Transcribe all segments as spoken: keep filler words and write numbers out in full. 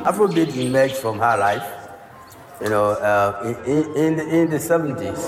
Afrobeat emerged from her life, you know, uh, in, in, the, in the seventies.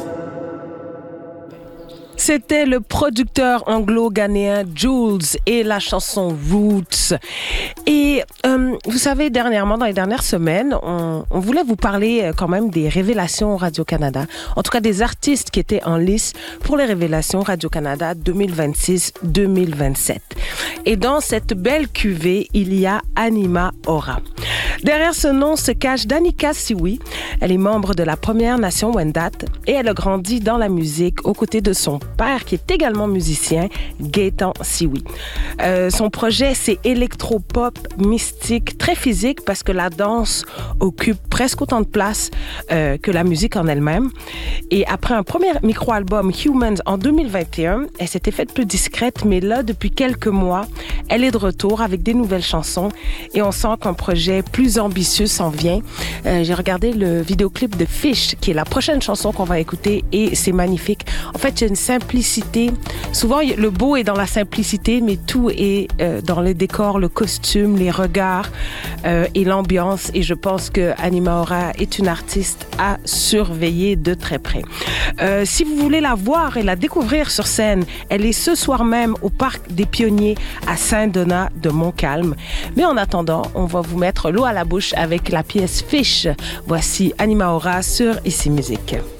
C'était le producteur anglo-ghanéen Jules et la chanson Roots. Et euh, vous savez, dernièrement, dans les dernières semaines, on, on voulait vous parler quand même des révélations Radio-Canada. En tout cas, des artistes qui étaient en lice pour les révélations Radio-Canada deux mille vingt-six deux mille vingt-sept. Et dans cette belle cuvée, il y a Anima Ora. Derrière ce nom se cache Danica Siwi. Elle est membre de la Première Nation Wendat et elle a grandi dans la musique aux côtés de son père qui est également musicien, Gaëtan Siwi. Euh, son projet, c'est électropop mystique, très physique parce que la danse occupe presque autant de place euh, que la musique en elle-même. Et après un premier micro-album, Humans, en deux mille vingt et un, elle s'était faite plus discrète, mais là, depuis quelques mois, elle est de retour avec des nouvelles chansons et on sent qu'un projet plus ambitieux s'en vient. Euh, j'ai regardé le vidéoclip de Fish, qui est la prochaine chanson qu'on va écouter et c'est magnifique. En fait, il y a une simplicité. Souvent, le beau est dans la simplicité, mais tout est euh, dans le décor, le costume, les regards euh, et l'ambiance. Et je pense que Anima Ora est une artiste à surveiller de très près. Euh, si vous voulez la voir et la découvrir sur scène, elle est ce soir même au Parc des Pionniers à Saint-Donat de Montcalm. Mais en attendant, on va vous mettre l'eau à la bouche avec la pièce Fish. Voici Anima Ora sur Ici Musique.